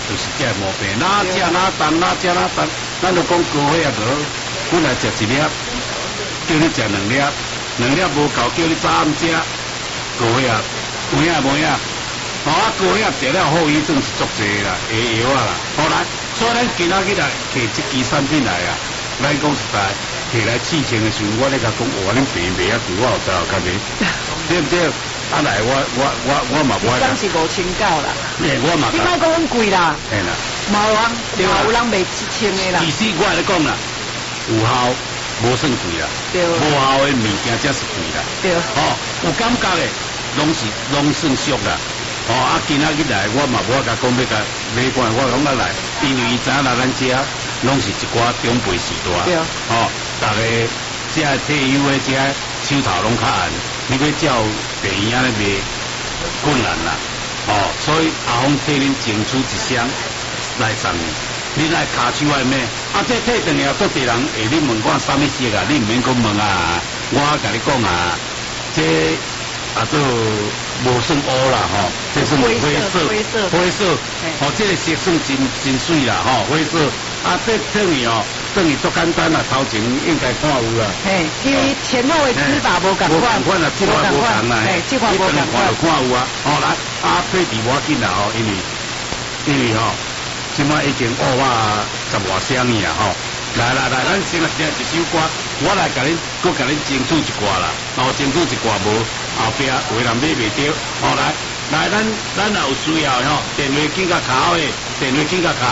就是这毛病，哪食哪重，哪食哪重，咱就讲高血压就好，本来食一粒，叫你食2粒，2粒无够，叫你早暗食，高血压，有影无影？哦，高血压得了后遗症是足济啦，下药啊啦，好来，所以咱今仔日来摕这支产品来啊，咱讲实在，摕来试穿的时候，我咧甲讲，哇，恁病袂啊，我有知道较袂，对不对？啊来，我嘛无。 当是5900啦。 我嘛。 你莫讲阮贵啦。 嘿啦。 有人卖7000的啦。 其实我来讲啦，有效无算贵啦，无效的物件才是贵啦。 对。 哦，有感觉的，拢算俗啦。哦，啊，今仔日来，我嘛无甲讲要甲买罐，我讲啊来，因为伊知影啦，咱遮拢是一寡长辈时代。 对。 哦，逐个遮退休的遮手头拢较暗，你要照病院咧卖困难啦。哦，所以阿峰替恁争取一箱来送你，恁来骹手爱咩？啊，这退转来各地人下你问我啥物色啊？你唔免讲问啊，我甲你讲啊，这啊做无算乌啦吼，这算灰色，哦，这个色算真水啦吼，灰色。啊，这等于哦，等于足简单啦，头前应该看有啦。 嘿，因为前后的指法无共款。无共款啦，这块无同啦。 嘿，这块无共款。 看有啊，哦来，啊配置我紧啦吼，因为吼，即摆已经510外箱去啊吼。来，咱先来听一首歌，我来甲恁，搁甲恁争取一寡啦，哦，争取一寡无后壁有人买袂着，哦来，咱若有需要吼，电话紧甲卡好诶，电话紧甲卡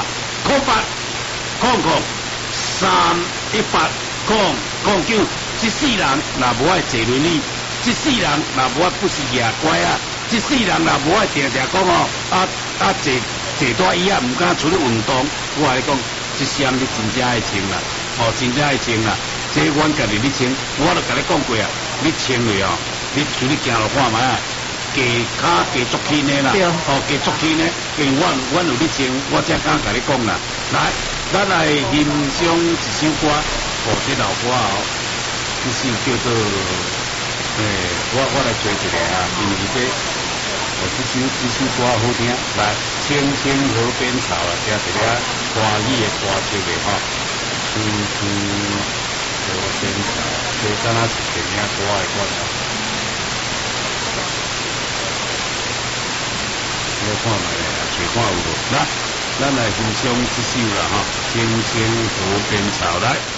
0800318009，这世人若无爱坐轮椅，这世人若无爱不是牙乖啊，这世人若无爱定定讲哦，坐大椅啊，唔敢出去运动，我来讲，这箱你真正爱穿啦，哦，真正爱穿啦，这阮家己你穿，我都甲你讲过啊，你穿落哦，你出去行路看觅啊。加脚加足轻的啦，哦，加足轻的，因为阮有你穿，我才敢甲你讲啦。来，咱来欣赏一首歌，哦，这老歌哦，这首叫做，我来找一个啊，因为这，这首歌好听，来，青青河边草啊，听一个欢喜的歌曲的吼，青青河边草，这敢若是电影歌的歌曲。我看卖啊，找看有无？来，咱来欣赏这首啦吼，青青河边草来。